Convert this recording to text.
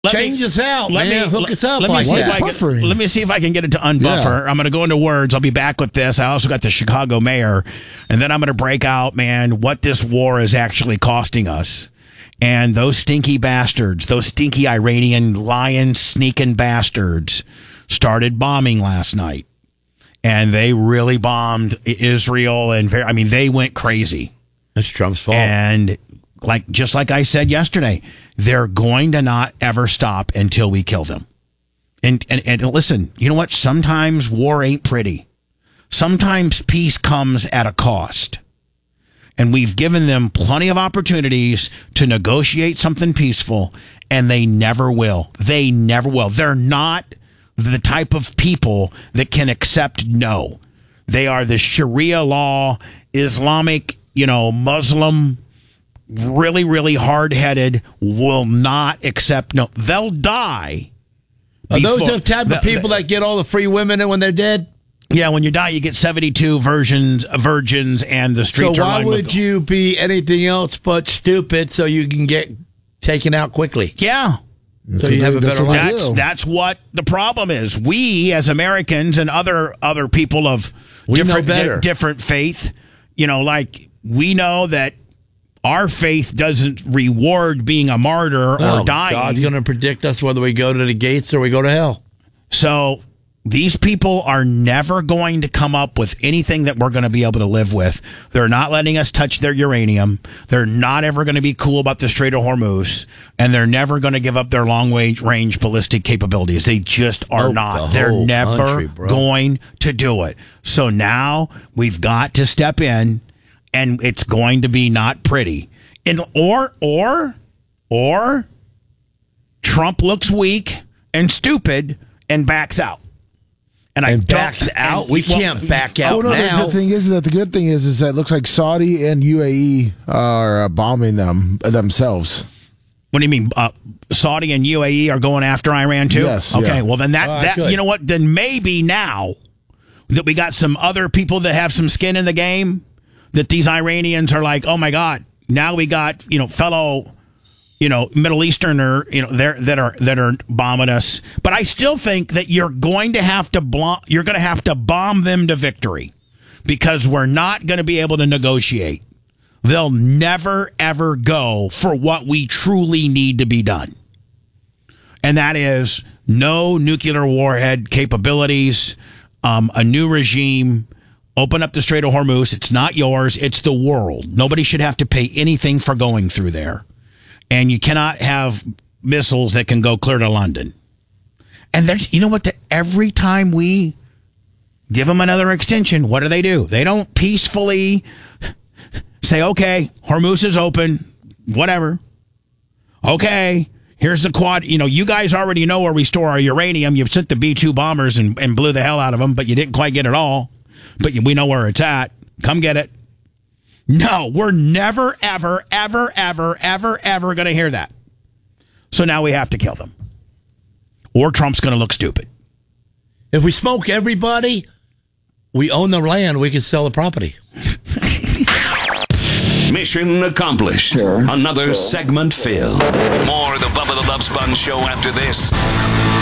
Change us out, man. Hook us up let me like see that. Let me see if I can get it to unbuffer. I'm going to go into words. I'll be back with this. I also got the Chicago mayor. And then I'm going to break out, man, what this war is actually costing us. And those stinky bastards, those stinky Iranian lion sneaking bastards started bombing last night. And they really bombed Israel. And they went crazy. That's Trump's fault. And just like I said yesterday, they're going to not ever stop until we kill them. And listen, you know what? Sometimes war ain't pretty. Sometimes peace comes at a cost. And we've given them plenty of opportunities to negotiate something peaceful, and they never will. They never will. They're not the type of people that can accept no. They are the Sharia law, Islamic, Muslim, really, really hard-headed, will not accept no. They'll die. Are those the type of people that get all the free women when they're dead? Yeah, when you die, you get 72 virgins, and the streets are lined with... So why would you be anything else but stupid so you can get taken out quickly? Yeah. So you have a better life. That's what the problem is. We, as Americans and other people of different faith, we know that our faith doesn't reward being a martyr or dying. God's going to predict us whether we go to the gates or we go to hell. So these people are never going to come up with anything that we're going to be able to live with. They're not letting us touch their uranium. They're not ever going to be cool about the Strait of Hormuz. And they're never going to give up their long-range ballistic capabilities. They just are not. They're never going to do it. So now we've got to step in, and it's going to be not pretty. And or Trump looks weak and stupid and backs out. And backs out? We can't back out now. The thing is that the good thing is that it looks like Saudi and UAE are bombing themselves. What do you mean? Saudi and UAE are going after Iran too? Yes. Okay. Yeah. Well, then that you know what? Then maybe now that we got some other people that have some skin in the game, that these Iranians are like, oh my God, now we got fellow. Middle Easterner, that are bombing us. But I still think that you're going to have to bomb them to victory, because we're not going to be able to negotiate. They'll never ever go for what we truly need to be done, and that is no nuclear warhead capabilities, a new regime. Open up the Strait of Hormuz. It's not yours. It's the world. Nobody should have to pay anything for going through there. And you cannot have missiles that can go clear to London. And there's, every time we give them another extension, what do? They don't peacefully say, okay, Hormuz is open, whatever. Okay, here's the quad. You guys already know where we store our uranium. You've sent the B-2 bombers and blew the hell out of them, but you didn't quite get it all. But we know where it's at. Come get it. No, we're never, ever, ever, ever, ever, ever going to hear that. So now we have to kill them. Or Trump's going to look stupid. If we smoke everybody, we own the land, we can sell the property. Mission accomplished. Sure. Another segment filled. More of the Bubba the Love Sponge Show after this.